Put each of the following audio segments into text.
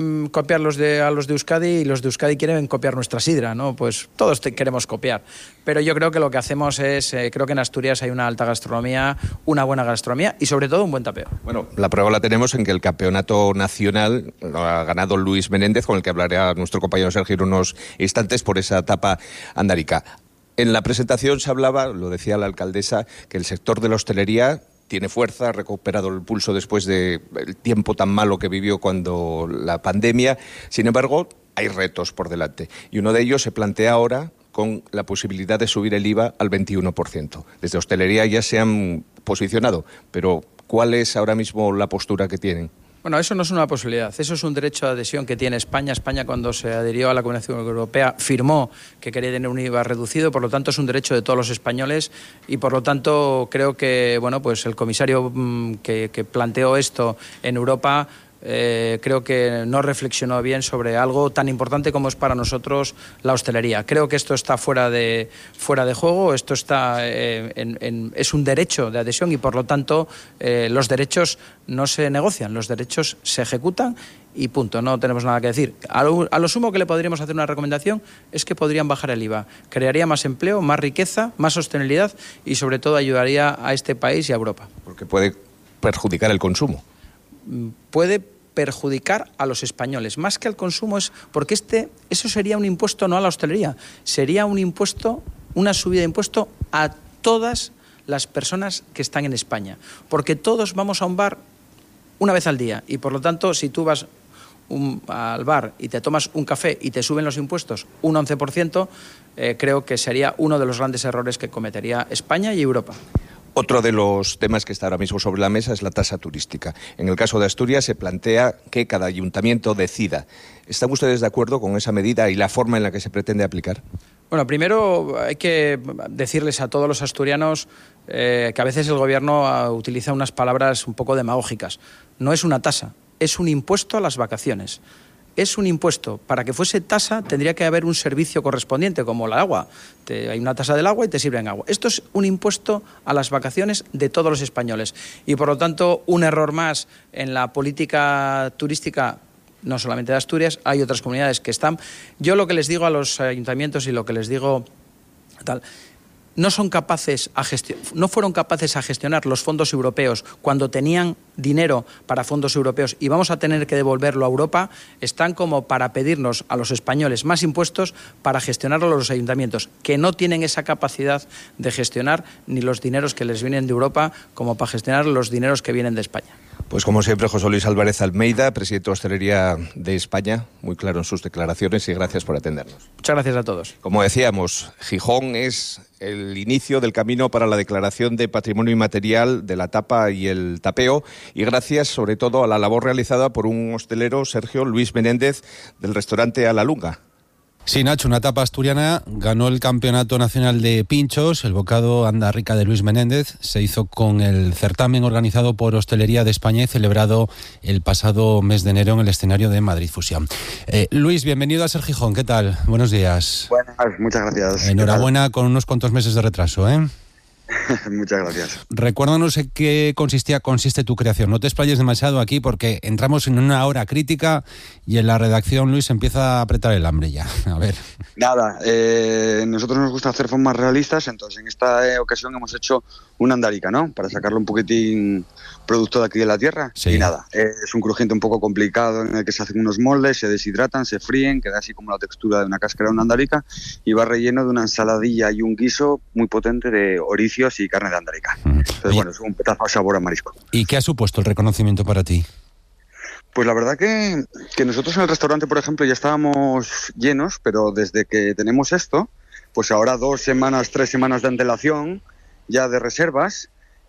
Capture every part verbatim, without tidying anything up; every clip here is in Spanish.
copiar los de, a los de Euskadi y los de Euskadi quieren copiar nuestra sidra, ¿no? Pues todos te queremos copiar. Pero yo creo que lo que hacemos es, eh, creo que en Asturias hay una alta gastronomía, una buena gastronomía y sobre todo un buen tapeo. Bueno, la prueba la tenemos en que el campeonato nacional lo ha ganado Luis Menéndez, con el que hablará nuestro compañero Sergio en unos instantes por esa etapa andárica. En la presentación se hablaba, lo decía la alcaldesa, que el sector de la hostelería tiene fuerza, ha recuperado el pulso después del tiempo tan malo que vivió cuando la pandemia. Sin embargo, hay retos por delante. Y uno de ellos se plantea ahora con la posibilidad de subir el I V A al veintiuno por ciento. Desde hostelería ya se han posicionado, pero ¿cuál es ahora mismo la postura que tienen? Bueno, eso no es una posibilidad, eso es un derecho de adhesión que tiene España. España, cuando se adhirió a la Comunidad Europea, firmó que quería tener un I V A reducido, por lo tanto es un derecho de todos los españoles y por lo tanto creo que bueno, pues el comisario mmm, que, que planteó esto en Europa Eh, creo que no reflexionó bien sobre algo tan importante como es para nosotros la hostelería. Creo que esto está fuera de, fuera de juego, esto está eh, en, en, es un derecho de adhesión y por lo tanto eh, los derechos no se negocian, los derechos se ejecutan y punto, no tenemos nada que decir. A lo, a lo sumo que le podríamos hacer una recomendación es que podrían bajar el I V A, crearía más empleo, más riqueza, más sostenibilidad y sobre todo ayudaría a este país y a Europa. Porque puede perjudicar el consumo. Puede perjudicar a los españoles, más que al consumo, es porque este, eso sería un impuesto no a la hostelería, sería un impuesto, una subida de impuesto a todas las personas que están en España, porque todos vamos a un bar una vez al día y por lo tanto si tú vas un, al bar y te tomas un café y te suben los impuestos un once por ciento, eh, creo que sería uno de los grandes errores que cometería España y Europa. Otro de los temas que está ahora mismo sobre la mesa es la tasa turística. En el caso de Asturias se plantea que cada ayuntamiento decida. ¿Están ustedes de acuerdo con esa medida y la forma en la que se pretende aplicar? Bueno, primero hay que decirles a todos los asturianos eh, que a veces el gobierno uh, utiliza unas palabras un poco demagógicas. No es una tasa, es un impuesto a las vacaciones. Es un impuesto. Para que fuese tasa tendría que haber un servicio correspondiente, como el agua. Te, hay una tasa del agua y te sirven agua. Esto es un impuesto a las vacaciones de todos los españoles. Y por lo tanto, un error más en la política turística, no solamente de Asturias, hay otras comunidades que están. Yo lo que les digo a los ayuntamientos y lo que les digo tal, no son capaces a gestio- no fueron capaces a gestionar los fondos europeos cuando tenían dinero para fondos europeos y vamos a tener que devolverlo a Europa, están como para pedirnos a los españoles más impuestos para gestionarlo a los ayuntamientos, que no tienen esa capacidad de gestionar ni los dineros que les vienen de Europa como para gestionar los dineros que vienen de España. Pues como siempre, José Luis Álvarez Almeida, presidente de Hostelería de España, muy claro en sus declaraciones y gracias por atendernos. Muchas gracias a todos. Como decíamos, Gijón es el inicio del camino para la declaración de patrimonio inmaterial de la tapa y el tapeo y gracias sobre todo a la labor realizada por un hostelero, Sergio Luis Menéndez, del restaurante A la Lunga. Sí, Nacho, una tapa asturiana ganó el Campeonato Nacional de Pinchos. El bocado Anda Rica de Luis Menéndez se hizo con el certamen organizado por Hostelería de España y celebrado el pasado mes de enero en el escenario de Madrid Fusión. Eh, Luis, bienvenido a Ser Gijón. ¿Qué tal? Buenos días. Buenas, muchas gracias. Enhorabuena con unos cuantos meses de retraso, ¿eh? Muchas gracias. Recuérdanos en qué consistía, consiste tu creación. No te explayes demasiado aquí porque entramos en una hora crítica y en la redacción, Luis, empieza a apretar el hambre ya. A ver. Nada, eh, nosotros nos gusta hacer formas realistas, entonces en esta eh, ocasión hemos hecho una andarica, ¿no? Para sacarlo un poquitín producto de aquí de la tierra. Sí. Y nada, eh, es un crujiente un poco complicado en el que se hacen unos moldes, se deshidratan, se fríen, queda así como la textura de una cáscara de una andarica y va relleno de una ensaladilla y un guiso muy potente de oricios y carne de andarica. Entonces, Oye, bueno, es un petazo de sabor a marisco. ¿y qué ha supuesto el reconocimiento para ti? Pues la verdad que, que nosotros en el restaurante, por ejemplo, ya estábamos llenos, pero desde que tenemos esto, pues ahora dos semanas, tres semanas de antelación ya de reservas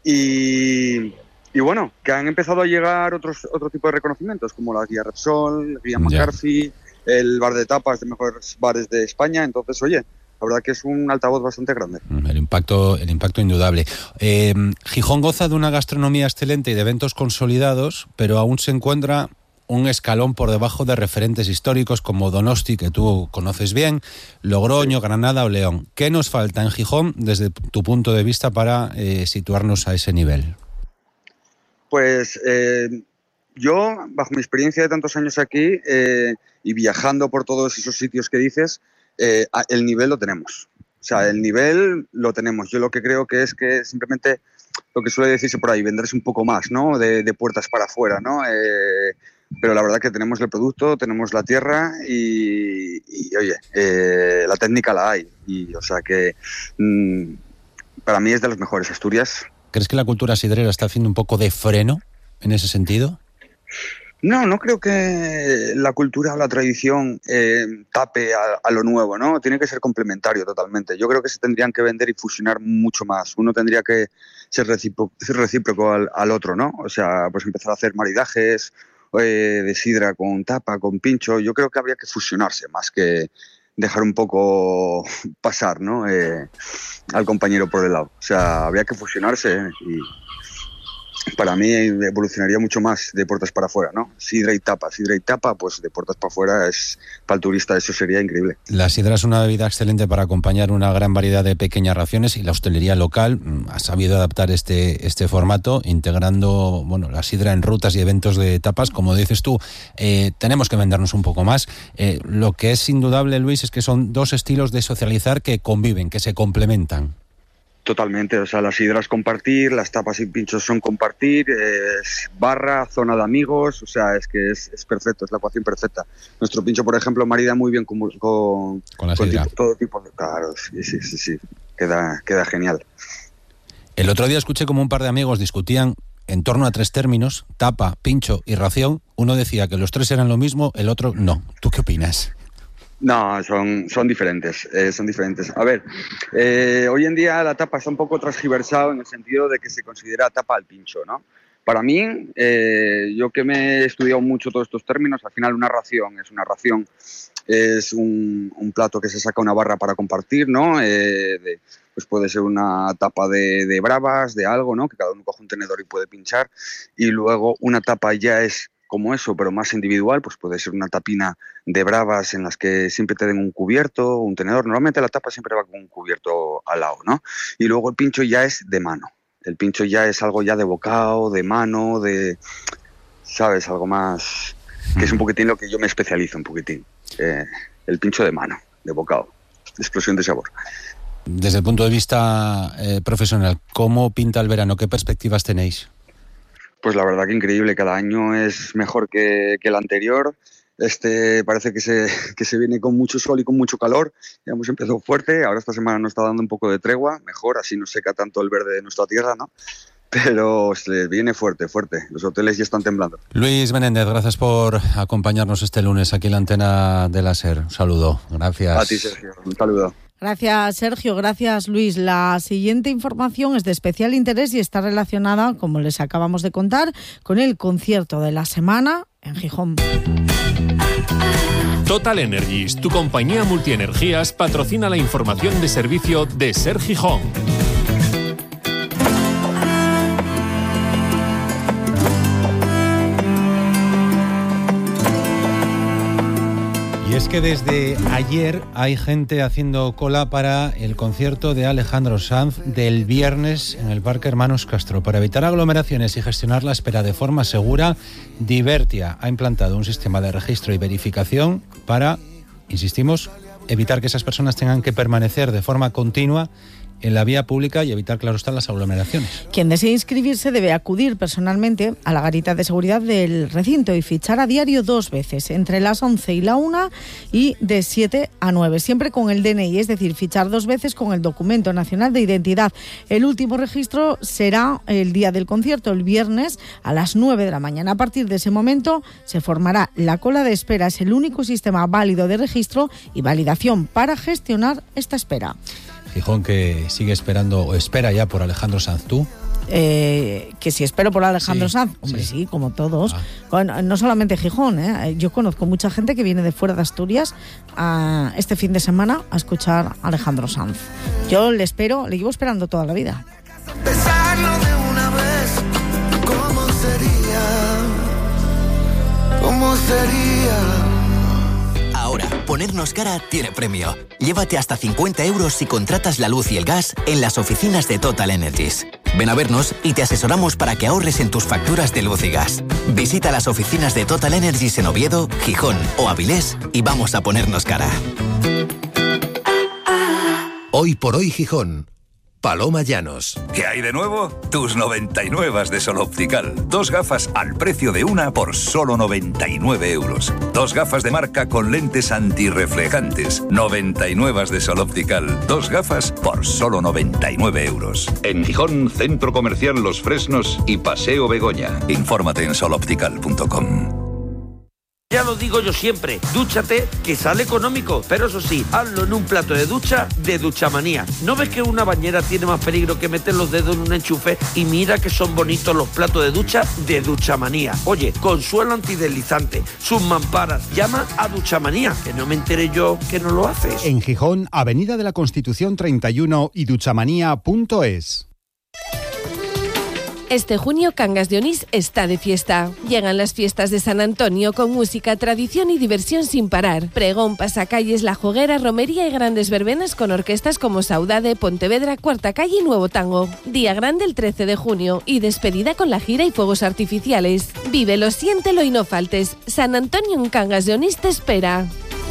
y, y bueno, que han empezado a llegar otros otro tipo de reconocimientos como la guía Repsol, la guía Ya. McCarthy, el bar de tapas de mejores bares de España. Entonces, oye, la verdad que es un altavoz bastante grande. El impacto, el impacto indudable. Eh, Gijón goza de una gastronomía excelente y de eventos consolidados, pero aún se encuentra un escalón por debajo de referentes históricos como Donosti, que tú conoces bien, Logroño, Granada o León. ¿Qué nos falta en Gijón desde tu punto de vista para eh, situarnos a ese nivel? Pues eh, yo, bajo mi experiencia de tantos años aquí eh, y viajando por todos esos sitios que dices, eh, el nivel lo tenemos. O sea, el nivel lo tenemos. Yo lo que creo que es que simplemente lo que suele decirse por ahí, venderse un poco más, ¿no? De, de puertas para afuera, ¿no? Eh, pero la verdad que tenemos el producto, tenemos la tierra y, y oye, eh, la técnica la hay. Y, o sea que mmm, para mí es de los mejores. Asturias. ¿Crees que la cultura sidrera está haciendo un poco de freno en ese sentido? No, no creo que la cultura o la tradición eh, tape a, a lo nuevo, ¿no? Tiene que ser complementario totalmente. Yo creo que se tendrían que vender y fusionar mucho más. Uno tendría que ser recíproco, ser recíproco al, al otro, ¿no? O sea, pues empezar a hacer maridajes eh, de sidra con tapa, con pincho. Yo creo que habría que fusionarse más que dejar un poco pasar, ¿no? Eh, al compañero por el lado. O sea, habría que fusionarse ¿eh? y para mí evolucionaría mucho más de puertas para afuera, ¿no? Sidra y tapa, sidra y tapa, pues de puertas para afuera es, para el turista eso sería increíble. La sidra es una bebida excelente para acompañar una gran variedad de pequeñas raciones y la hostelería local ha sabido adaptar este, este formato, integrando, bueno, la sidra en rutas y eventos de tapas. Como dices tú, eh, tenemos que vendernos un poco más. Eh, lo que es indudable, Luis, es que son dos estilos de socializar que conviven, que se complementan. Totalmente, o sea, la sidra es compartir, las tapas y pinchos son compartir, es barra, zona de amigos, o sea, es que es, es perfecto, es la ecuación perfecta. Nuestro pincho, por ejemplo, marida muy bien con, con, con la sidra. Con tipo, todo tipo de... Claro, sí, sí, sí, sí, queda, queda genial. El otro día escuché como un par de amigos discutían en torno a tres términos, tapa, pincho y ración. Uno decía que los tres eran lo mismo, el otro no. ¿Tú qué opinas? No, son, son diferentes, eh, son diferentes. A ver, eh, hoy en día la tapa está un poco transgiversado en el sentido de que se considera tapa al pincho, ¿no? Para mí, eh, yo que me he estudiado mucho todos estos términos, al final una ración es una ración, es un, un plato que se saca una barra para compartir, ¿no? Eh, de, pues puede ser una tapa de, de bravas, de algo, ¿no? Que cada uno coge un tenedor y puede pinchar. Y luego una tapa ya es como eso, pero más individual, pues puede ser una tapina de bravas en las que siempre te den un cubierto, un tenedor. Normalmente la tapa siempre va con un cubierto al lado, ¿no? Y luego el pincho ya es de mano. El pincho ya es algo ya de bocado, de mano, de... ¿Sabes? Algo más... que es un poquitín lo que yo me especializo, un poquitín. Eh, el pincho de mano, de bocado. Explosión de sabor. Desde el punto de vista eh, profesional, ¿cómo pinta el verano? ¿Qué perspectivas tenéis? Pues la verdad que increíble, cada año es mejor que, que el anterior. Este parece que se, que se viene con mucho sol y con mucho calor. Ya hemos empezado fuerte, ahora esta semana nos está dando un poco de tregua, mejor, así no seca tanto el verde de nuestra tierra, ¿no? Pero se viene fuerte, fuerte. Los hoteles ya están temblando. Luis Menéndez, gracias por acompañarnos este lunes aquí en la antena de la SER. Un saludo, gracias. A ti, Sergio, un saludo. Gracias, Sergio. Gracias, Luis. La siguiente información es de especial interés y está relacionada, como les acabamos de contar, con el concierto de la semana en Gijón. Total Energies, tu compañía multienergías, patrocina la información de servicio de SER Gijón. Y es que desde ayer hay gente haciendo cola para el concierto de Alejandro Sanz del viernes en el Parque Hermanos Castro. Para evitar aglomeraciones y gestionar la espera de forma segura, Divertia ha implantado un sistema de registro y verificación para, insistimos, evitar que esas personas tengan que permanecer de forma continua en la vía pública y evitar, claro está, las aglomeraciones. Quien desee inscribirse debe acudir personalmente a la garita de seguridad del recinto y fichar a diario dos veces, entre las once y la una y de siete a nueve, siempre con el D N I, es decir, fichar dos veces con el documento nacional de identidad. El último registro será el día del concierto, el viernes a las nueve de la mañana. A partir de ese momento se formará la cola de espera. Es el único sistema válido de registro y validación para gestionar esta espera. Gijón, que sigue esperando, o espera ya por Alejandro Sanz, ¿tú? Eh, que si espero por Alejandro sí, Sanz, hombre, sí, sí como todos. Ah. Bueno, no solamente Gijón, ¿eh? Yo conozco mucha gente que viene de fuera de Asturias a este fin de semana a escuchar a Alejandro Sanz. Yo le espero, le llevo esperando toda la vida. Empezarlo de una vez, ¿cómo sería? ¿Cómo sería? Ahora, ponernos cara tiene premio. Llévate hasta cincuenta euros si contratas la luz y el gas en las oficinas de Total Energies. Ven a vernos y te asesoramos para que ahorres en tus facturas de luz y gas. Visita las oficinas de Total Energies en Oviedo, Gijón o Avilés y vamos a ponernos cara. Hoy por hoy Gijón. Paloma Llanos. ¿Qué hay de nuevo? Tus noventa y nueve de Sol Optical. Dos gafas al precio de una por solo noventa y nueve euros. Dos gafas de marca con lentes antirreflejantes. noventa y nueve de Sol Optical. Dos gafas por solo noventa y nueve euros. En Gijón, Centro Comercial Los Fresnos y Paseo Begoña. Infórmate en sol optical punto com. Ya lo digo yo siempre, dúchate, que sale económico, pero eso sí, hazlo en un plato de ducha de Duchamanía. ¿No ves que una bañera tiene más peligro que meter los dedos en un enchufe? Y mira que son bonitos los platos de ducha de Duchamanía. Oye, con suelo antideslizante, sus mamparas, llama a Duchamanía, que no me enteré yo que no lo haces. En Gijón, Avenida de la Constitución treinta y uno y duchamanía punto es. Este junio Cangas de Onís está de fiesta. Llegan las fiestas de San Antonio con música, tradición y diversión sin parar. Pregón, pasacalles, La Joguera, romería y grandes verbenas con orquestas como Saudade, Pontevedra, Cuarta Calle y Nuevo Tango. Día grande el trece de junio y despedida con la gira y fuegos artificiales. Vívelo, siéntelo y no faltes. San Antonio en Cangas de Onís te espera.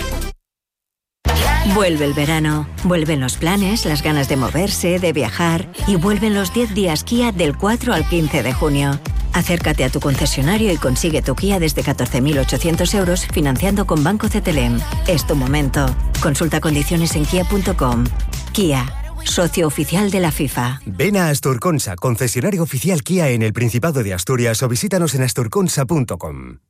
Vuelve el verano, vuelven los planes, las ganas de moverse, de viajar y vuelven los diez días Kia del cuatro al quince de junio. Acércate a tu concesionario y consigue tu Kia desde catorce mil ochocientos euros financiando con Banco C T L M. Es tu momento. Consulta condiciones en kia punto com. Kia, socio oficial de la FIFA. Ven a Asturconsa, concesionario oficial Kia en el Principado de Asturias o visítanos en asturconsa punto com.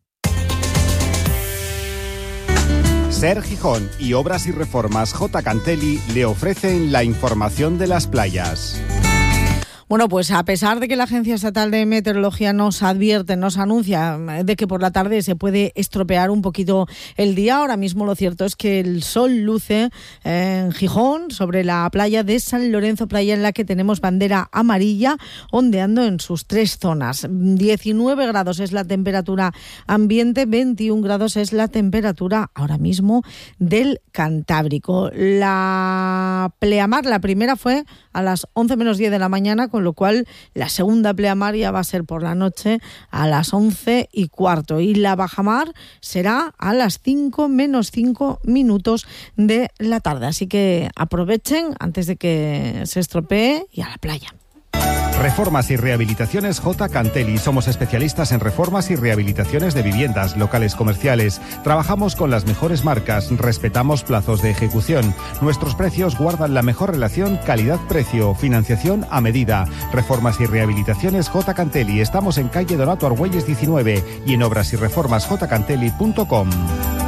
Ser Gijón y Obras y Reformas J. Cantelli le ofrecen la información de las playas. Bueno, pues a pesar de que la Agencia Estatal de Meteorología nos advierte, nos anuncia de que por la tarde se puede estropear un poquito el día, ahora mismo lo cierto es que el sol luce en Gijón, sobre la playa de San Lorenzo, playa en la que tenemos bandera amarilla, ondeando en sus tres zonas. diecinueve grados es la temperatura ambiente, veintiún grados es la temperatura ahora mismo del Cantábrico. La pleamar, la primera fue a las once menos diez de la mañana, con lo cual la segunda pleamar ya va a ser por la noche a las once y cuarto y la bajamar será a las cinco menos cinco minutos de la tarde. Así que aprovechen antes de que se estropee y a la playa. Reformas y Rehabilitaciones J. Cantelli. Somos especialistas en reformas y rehabilitaciones de viviendas, locales comerciales. Trabajamos con las mejores marcas, respetamos plazos de ejecución. Nuestros precios guardan la mejor relación calidad-precio, financiación a medida. Reformas y Rehabilitaciones J. Cantelli. Estamos en calle Donato Argüelles diecinueve y en obras y reformas j cantelli punto com.